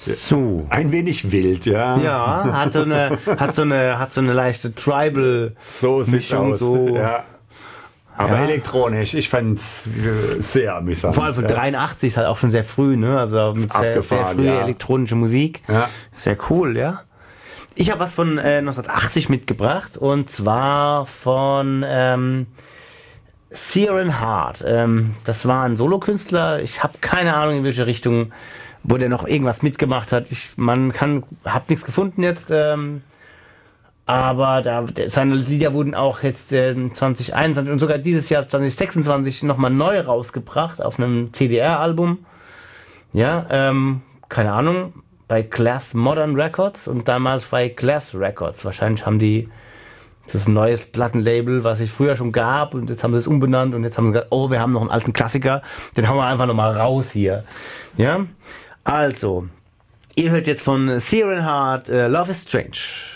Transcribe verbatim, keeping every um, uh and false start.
So. Ein wenig wild, ja. Ja, hat so eine, hat so eine, hat so eine leichte Tribal-Mischung. So, so. ja. Aber Ja. elektronisch, ich fand es sehr amüsant. Vor allem von ja. dreiundachtzig ist halt auch schon sehr früh, ne? Also mit sehr, sehr abgefahren, frühe ja. elektronische Musik. Ja. Sehr cool, ja. Ich habe was von äh, neunzehnhundertachtzig mitgebracht und zwar von ähm, Ciaran Hart. Ähm, das war ein Solokünstler. Ich habe keine Ahnung, in welche Richtung, wo der noch irgendwas mitgemacht hat. Ich, man kann, hab nichts gefunden jetzt. Ähm, aber da, der, seine Lieder wurden auch jetzt äh, zwanzig einundzwanzig und sogar dieses Jahr zwanzig sechsundzwanzig nochmal neu rausgebracht auf einem C D R-Album. Ja, ähm, keine Ahnung, bei Glass Modern Records und damals bei Glass Records. Wahrscheinlich haben die, das ist ein neues Plattenlabel, was es früher schon gab und jetzt haben sie es umbenannt und jetzt haben sie gesagt, oh, wir haben noch einen alten Klassiker, den hauen wir einfach nochmal raus hier. Ja, also, ihr hört jetzt von Ciaran Hart, uh, Love is Strange.